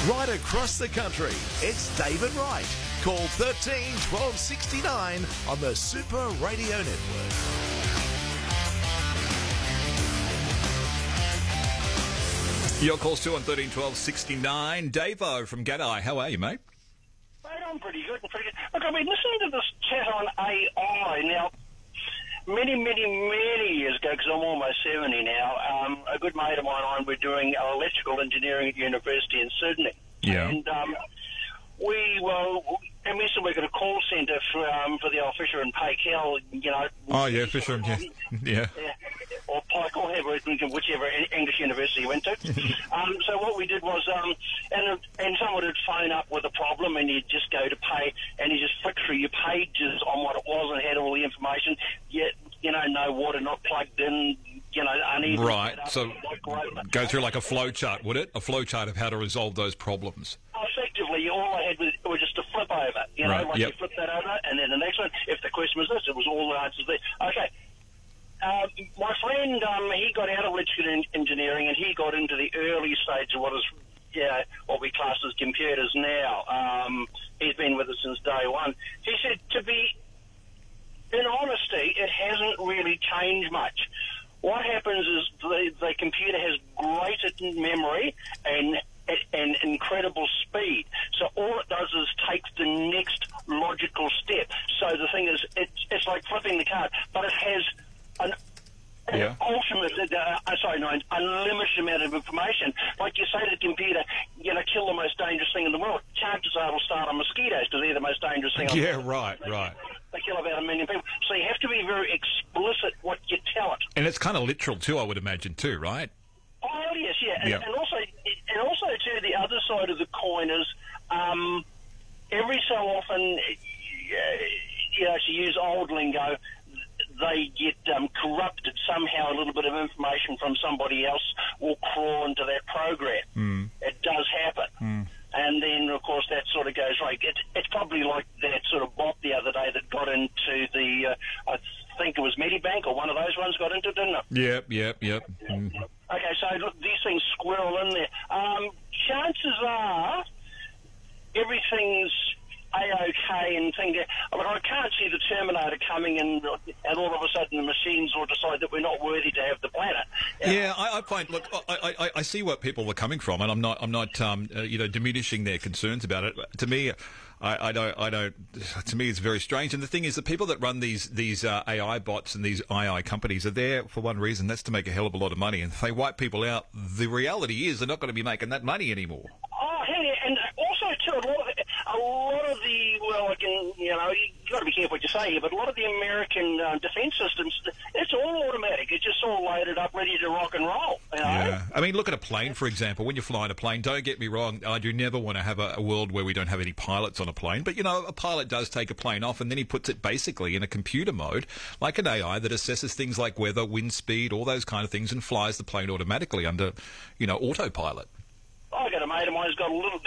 Right across the country, it's David Wright. Call 13 12 69 on the Super Radio Network. Your calls too on 13 12 69. Davo from Gaddai. How are you, mate? Mate, I'm pretty good. Look, I've been listening to this chat on AI now. Many years ago, because I'm almost 70 now, a good mate of mine and I were doing electrical engineering at university in Sydney. Yeah. And we said we got a call centre for the old Fisher and Paykel, you know. Oh, yeah, Fisher and yeah. Or Pike, or whichever English university you went to. So what we did was, and someone would phone up with a problem, and you'd just go to pay, and you just flick through your pages on what it was and had all the information, yet, you know, no water, not plugged in, you know, uneven. Right, so go through like a flow chart, would it? A flow chart of how to resolve those problems. Effectively, all I had was just a flip over, you know, Right, like yep. you flip that over, and then the next one, if the question was this, it was all the answers there. Okay. My friend, he got out of electrical engineering and he got into the early stage of what we class as computers now. He's been with us since day one. He said, in honesty, it hasn't really changed much. What happens is the computer has greater memory and incredible speed. So all it does is takes the next logical step. So the thing is, it's like flipping the card, but it has an unlimited amount of information. Like you say to the computer, you know, kill the most dangerous thing in the world. Chances are it'll start on mosquitoes because they're the most dangerous thing on the world. Right. They kill about 1 million people. So you have to be very explicit what you tell it. And it's kind of literal too, I would imagine too, right? Oh, yes, yeah. Yep. And also, too, the other side of the coin is every so often, you know, to use old lingo, they get corrupted somehow. A little bit of information from somebody else will crawl into that program. It does happen. And then, of course, that sort of goes right. It's probably like that sort of bot the other day that got into the, I think it was Medibank or one of those ones got into it, didn't it? Yep. Okay, so look, these things squirrel in there. Chances are everything's A-OK and things. I mean, I can't see the Terminator coming in and all of a sudden the machines will decide that we're not worthy to have the planet. Yeah, I find. Look, I see what people are coming from, and I'm not diminishing their concerns about it. To me, I don't. To me, it's very strange. And the thing is, the people that run these AI bots and these AI companies are there for one reason. That's to make a hell of a lot of money. And if they wipe people out, the reality is they're not going to be making that money anymore. Oh, hell yeah. And also, too, a lot of the, well, you've got to be careful what you say here, but a lot of the American defence systems, it's all automatic. It's just all loaded up, ready to rock and roll. You know? Yeah. I mean, look at a plane, for example. When you're flying a plane, don't get me wrong, I do never want to have a world where we don't have any pilots on a plane. But, you know, a pilot does take a plane off and then he puts it basically in a computer mode, like an AI that assesses things like weather, wind speed, all those kind of things, and flies the plane automatically under, autopilot. I got a mate of mine who's got a little,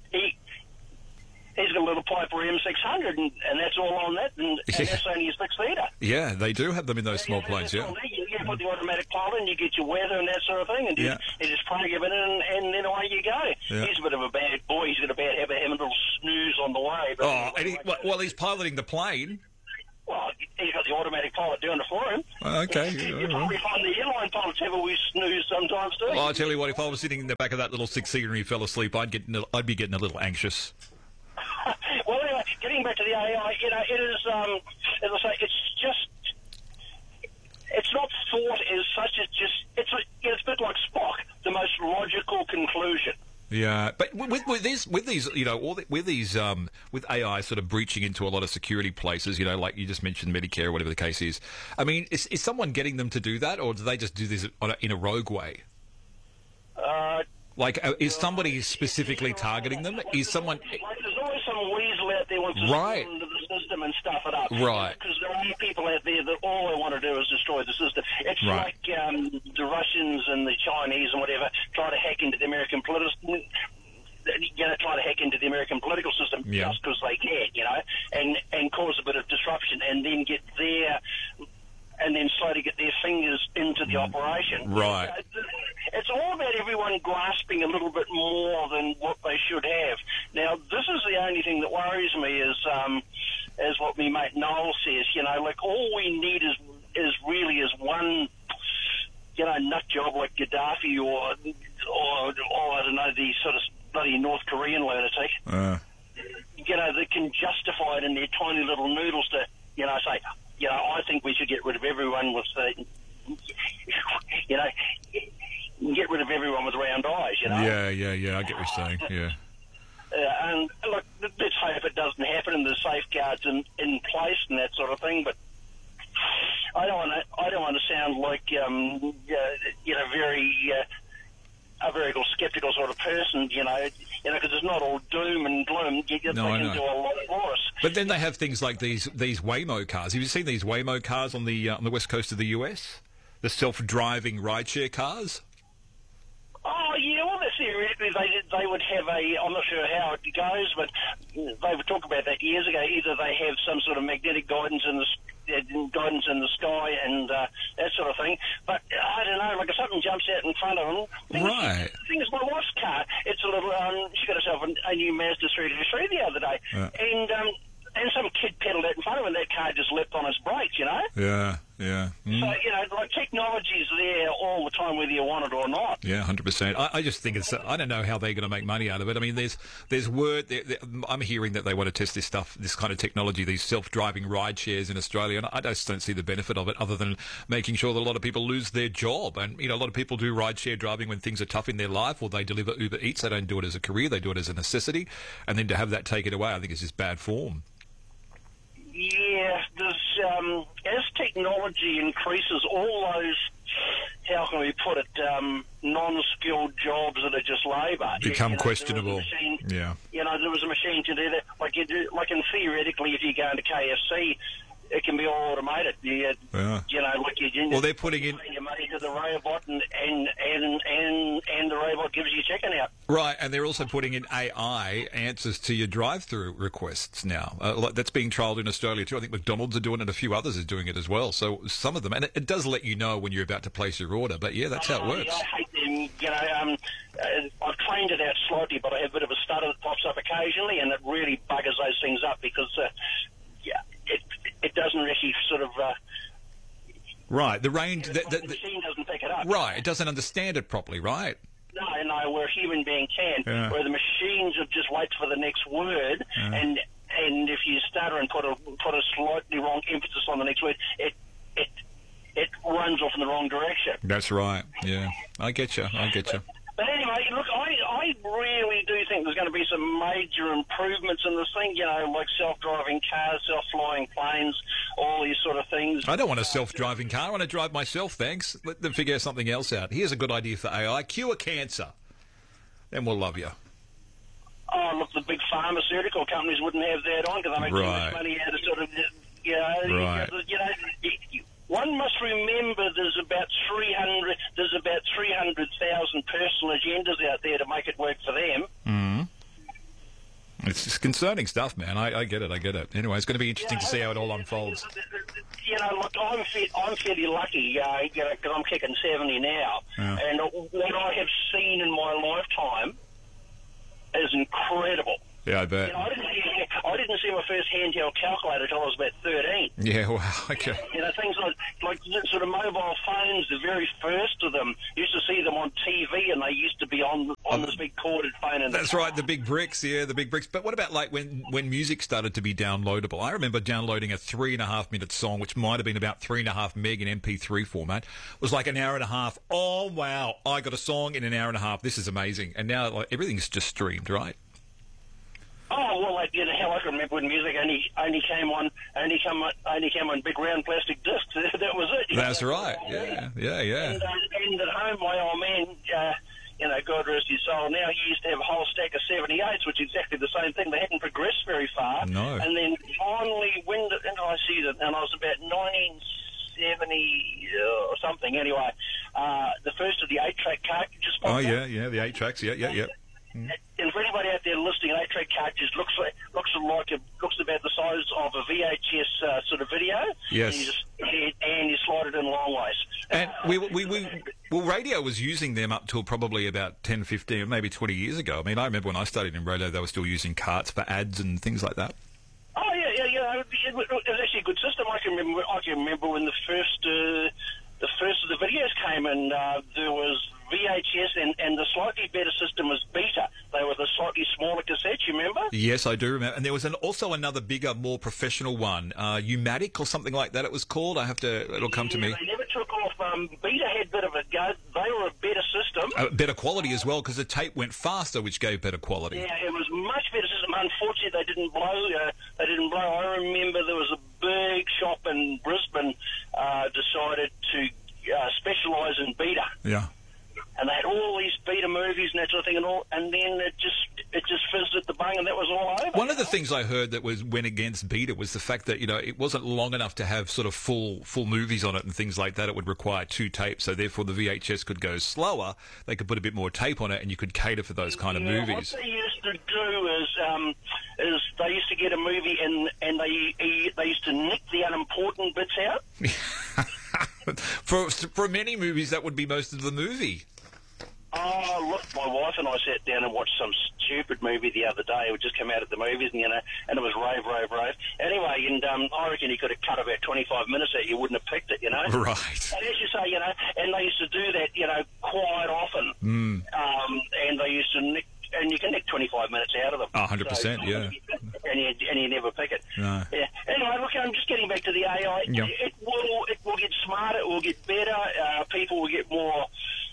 he's got a little Piper M600, and that's all on that, and that's only a 6-seater. Yeah, they do have them in those small planes, yeah. You put the automatic pilot in, you get your weather and that sort of thing, and you just plug it in, and then away you go. Yeah. He's a bit of a bad boy. He's got a bad habit of having a little snooze on the way. But he's piloting the plane. Well, he's got the automatic pilot doing it for him. Okay. You probably find the airline pilots have a wee snooze sometimes too. Well, I'll tell you what, if I was sitting in the back of that little 6-seater and he fell asleep, I'd be getting a little anxious. Well, anyway, getting back to the AI, it is, as I say, it's not thought as such. It's a bit like Spock, the most logical conclusion. Yeah, but with AI sort of breaching into a lot of security places, like you just mentioned Medicare or whatever the case is. I mean, is someone getting them to do that, or do they just do this in a rogue way? Is somebody specifically targeting them? Is someone? There's always some weasel out there wants to right into the system and stuff it up. Right. Because there are people out there that all they want to do is destroy the system. It's like the Russians and the Chinese and whatever try to hack into the American political. Try to hack into the American political system just because they can, and cause a bit of disruption, and then slowly get their fingers into the operation. Right. It's all about everyone grasping a little bit more than what they should have. Now, this is the only thing that worries me is what my mate Noel says. Like all we need is really one, nut job like Gaddafi or I don't know, the sort of bloody North Korean lunatic. That can justify it in their tiny little noodles to, say, I think we should get rid of everyone with get rid of everyone with round eyes, Yeah, I get what you're saying, yeah. And look, let's hope it doesn't happen and there's safeguards in place and that sort of thing, but I don't want to sound like, a very sceptical sort of person, because it's not all doom and gloom. They can do a lot for us. But then they have things like these Waymo cars. Have you seen these Waymo cars on the west coast of the US? The self-driving rideshare cars? Oh, yeah, well, theoretically they would have I'm not sure how it goes, but they would talk about that years ago. Either they have some sort of magnetic guidance in the sky and that sort of thing. But I don't know, like if something jumps out in front of them. Right. The thing is, my wife's car, it's a little, she got herself a new Mazda 323 the other day. Yeah. And some kid pedalled out in front of him and that car just leapt on its brakes, Yeah. So, like technology's there all the time, whether you want it or not. Yeah, 100%. I just think I don't know how they're going to make money out of it. I mean, there's word, I'm hearing that they want to test this kind of technology, these self-driving ride shares in Australia, and I just don't see the benefit of it other than making sure that a lot of people lose their job. And, a lot of people do ride share driving when things are tough in their life, or they deliver Uber Eats. They don't do it as a career, they do it as a necessity. And then to have that taken away, I think is just bad form. Yeah, there's, as technology increases, all those, how can we put it, non-skilled jobs that are just labour become questionable. There was a machine to do that. Like in theoretically, if you go into KFC, it can be all automated. Well, they're putting in your money to the robot, and the robot gives you chicken out. Right, and they're also putting in AI answers to your drive-through requests now. That's being trialled in Australia too. I think McDonald's are doing it, a few others are doing it as well. So some of them, and it does let you know when you're about to place your order. But yeah, that's how it works. I hate them. I've cleaned it out slightly, but I have a bit of a stutter that pops up occasionally, and it really buggers those things up because, it doesn't really sort of. Right, the range. The machine doesn't pick it up. Right, it doesn't understand it properly, right? No, where a human being can. Yeah. Where the machines will just wait for the next word, and if you stutter and put a slightly wrong emphasis on the next word, it runs off in the wrong direction. That's right. Yeah, I get you. But anyway, look, I really do think there's going to be some major improvements in this thing, like self-driving cars, self-flying planes, all these sort of things. I don't want a self-driving car. I want to drive myself, thanks. Let them figure something else out. Here's a good idea for AI. Cure cancer. Then we'll love you. Oh, look, the big pharmaceutical companies wouldn't have that on because they make too much money out of sort of, Right. One must remember there's about 300,000 personal agendas out there to make it work for them. It's concerning stuff, man. I get it. Anyway, it's going to be interesting to see how it all unfolds. Look, I'm fairly lucky, because I'm kicking 70 now, and what I have seen in my lifetime is incredible. Yeah, I bet. I didn't see my first handheld calculator until I was about 13. Yeah, wow, okay. Things like sort of mobile phones, the very first of them, used to see them on TV, and they used to be on this big corded phone. That's right, the big bricks, the big bricks. But what about like when music started to be downloadable? I remember downloading a 3.5-minute song, which might have been about 3.5 meg in MP3 format. It was like an hour and a half. Oh, wow, I got a song in an hour and a half. This is amazing. And now everything's just streamed, right? Oh well, hell, I can remember when music only came on big round plastic discs. That was it. That's right. Yeah. And at home, my old man, God rest his soul. Now he used to have a whole stack of 78s, which is exactly the same thing. They hadn't progressed very far. No. And then finally, when I see that, and I was about 1970 or something. Anyway, the first of the 8-track cartridges. Oh yeah, the 8 tracks. Yeah. And for anybody out there get a listing, an 8-track cartridge looks about the size of a VHS sort of video. Yes. And you slide it in long ways. And radio was using them up till probably about 10, 15, maybe 20 years ago. I mean, I remember when I studied in radio, they were still using carts for ads and things like that. Oh yeah. It was actually a good system. I can remember when the first of the videos came, and there was VHS, and the slightly better system was Beta. They were the slightly smaller cassettes, you remember? Yes, I do remember. And there was also another bigger, more professional one, Umatic or something like that it was called. It'll come to me. They never took off. Beta had a bit of a go. They were a better system. Better quality as well, because the tape went faster, which gave better quality. Yeah, it was much better system. Unfortunately, they didn't blow. I remember there was a big shop in Brisbane decided to specialise in Beta. Yeah. And they had all these Beta movies and that sort of thing, and then it just fizzed at the bung, and that was all over. One of the things I heard that went against Beta was the fact that it wasn't long enough to have sort of full movies on it and things like that. It would require 2 tapes, so therefore the VHS could go slower. They could put a bit more tape on it, and you could cater for those kind of movies. What they used to do is they used to get a movie and they used to nick the unimportant bits out. For many movies, that would be most of the movie. Oh, look, my wife and I sat down and watched some stupid movie the other day. It would just come out at the movies, and it was rave. Anyway, and I reckon he could have cut about 25 minutes out. You wouldn't have picked it, Right. And as you say, and they used to do that, quite often. And they used to nick, and you can nick 25 minutes out of them. 100%, yeah. And you never pick it. No. Yeah. Anyway, look, I'm just getting back to the AI. Yep. It will get smarter. It will get better. People will get more.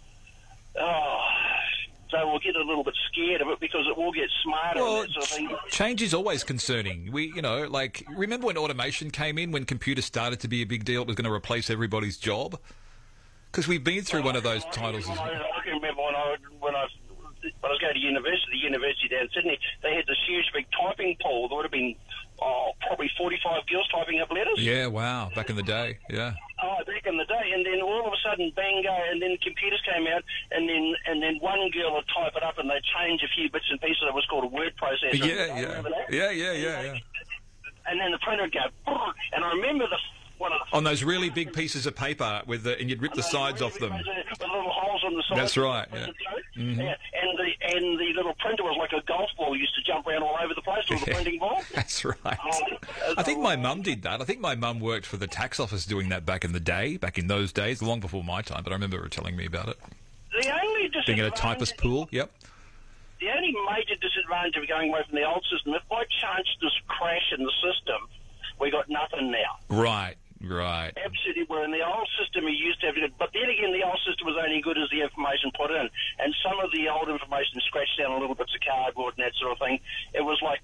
So we'll get a little bit scared of it because it will get smarter and that sort of thing. Change is always concerning. Remember when automation came in, when computers started to be a big deal, it was going to replace everybody's job? Because we've been through one of those titles. I can remember when I was going to university down in Sydney, they had this huge big typing pool. There would have been probably 45 girls typing up letters. Yeah, wow, back in the day, yeah. Oh, back in the day, and then all of a sudden, bang, go, and then computers came out, and then one girl would type it up, and they'd change a few bits and pieces. It was called a word processor. Yeah. And then the printer would go, and I remember on those really big pieces of paper and you'd rip the sides off them. With little holes on the sides. That's right. Yeah. Mm-hmm. Yeah. And the little printer was like a golf ball. Used to jump around all over the place with the printing ball. That's right. I think my mum did that. I think my mum worked for the tax office doing that back in those days, long before my time. But I remember her telling me about it. The only being in a typist pool. Yep. The only major disadvantage of going away from the old system, if by chance there's a crash in the system, we got nothing now. Right. Absolutely. Where in the old system you used to have to, but then again the old system was only good as the information put in, and some of the old information scratched down a little bits of cardboard and that sort of thing. It was like,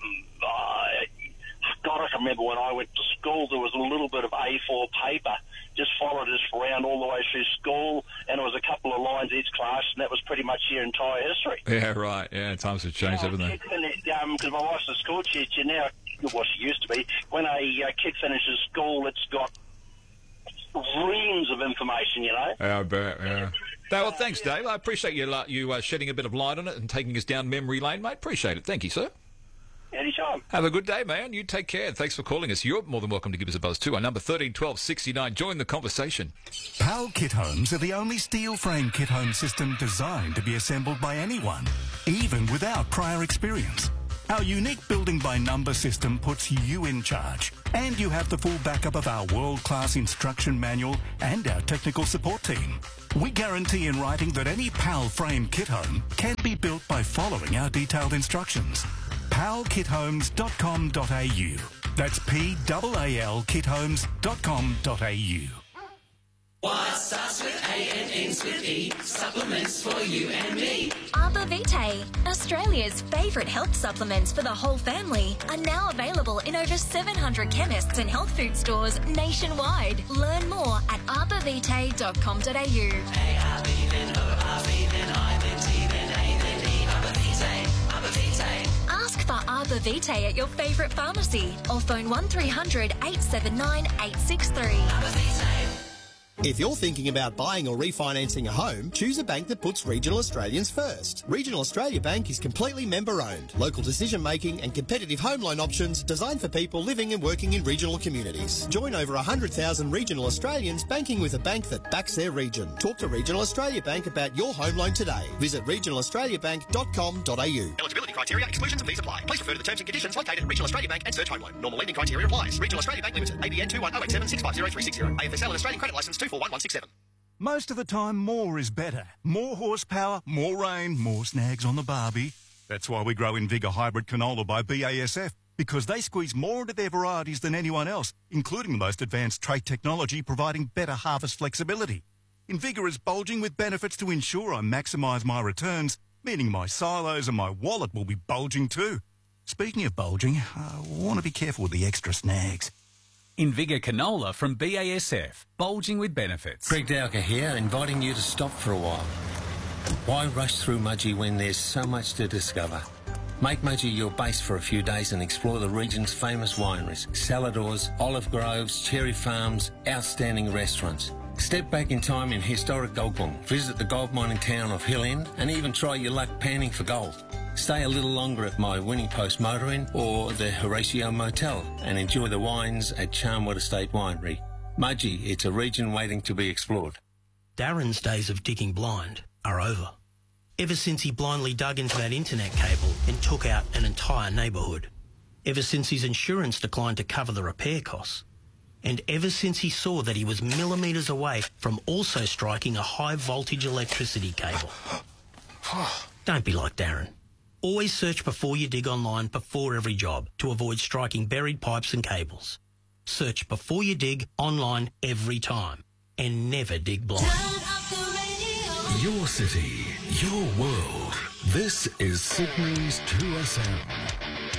God, I can remember when I went to school, there was a little bit of A4 paper just followed us around all the way through school, and it was a couple of lines each class, and that was pretty much your entire history. Yeah, right. Yeah, times have changed, haven't they? Because my wife's a school teacher now. Well, she used to be. When a kid finishes school, it's got reams of information, Yeah, I bet, yeah. Well, thanks, Dave. I appreciate you shedding a bit of light on it and taking us down memory lane, mate. Appreciate it. Thank you, sir. Anytime. Have a good day, man. You take care. Thanks for calling us. You're more than welcome to give us a buzz too. Our number 13 12 69. Join the conversation. PAL Kit Homes are the only steel frame kit home system designed to be assembled by anyone, even without prior experience. Our unique building by number system puts you in charge, and you have the full backup of our world-class instruction manual and our technical support team. We guarantee in writing that any PAL frame kit home can be built by following our detailed instructions. palkithomes.com.au. That's PAL kithomes.com.au. What starts with A and ends with E? Supplements for you and me. Arbor Vitae, Australia's favourite health supplements for the whole family, are now available in over 700 chemists and health food stores nationwide. Learn more at arborvitae.com.au. A-R-B, then O-R-B, then I, then T, then A, then E. Arbor Vitae, Arbor Vitae. Ask for Arbor Vitae at your favourite pharmacy or phone 1300 879 863. Arbor Vitae. If you're thinking about buying or refinancing a home, choose a bank that puts Regional Australians first. Regional Australia Bank is completely member-owned. Local decision-making and competitive home loan options designed for people living and working in regional communities. Join over 100,000 regional Australians banking with a bank that backs their region. Talk to Regional Australia Bank about your home loan today. Visit regionalaustraliabank.com.au. Eligibility criteria, exclusions and fees apply. Please refer to the terms and conditions located at Regional Australia Bank and search home loan. Normal lending criteria applies. Regional Australia Bank Limited. ABN 21087 650 360. AFSL and Australian Credit Licence 241167. Most of the time, more is better. More horsepower, more rain, more snags on the barbie. That's why we grow Invigor Hybrid Canola by BASF, because they squeeze more into their varieties than anyone else, including the most advanced trait technology providing better harvest flexibility. Invigor is bulging with benefits to ensure I maximise my returns, meaning my silos and my wallet will be bulging too. Speaking of bulging, I want to be careful with the extra snags. Invigor Canola from BASF, bulging with benefits. Greg Dowker here, inviting you to stop for a while. Why rush through Mudgee when there's so much to discover? Make Mudgee your base for a few days and explore the region's famous wineries, Saladors, olive groves, cherry farms, outstanding restaurants. Step back in time in historic Goldbong, visit the gold mining town of Hill End, and even try your luck panning for gold. Stay a little longer at my Winning Post Motor Inn or the Horatio Motel and enjoy the wines at Charnwood Estate Winery. Mudgee, it's a region waiting to be explored. Darren's days of digging blind are over. Ever since he blindly dug into that internet cable and took out an entire neighbourhood. Ever since his insurance declined to cover the repair costs. And ever since he saw that he was millimetres away from also striking a high voltage electricity cable. Don't be like Darren. Always search before you dig online before every job to avoid striking buried pipes and cables. Search before you dig online every time and never dig blind. Your city, your world. This is Sydney's 2SM.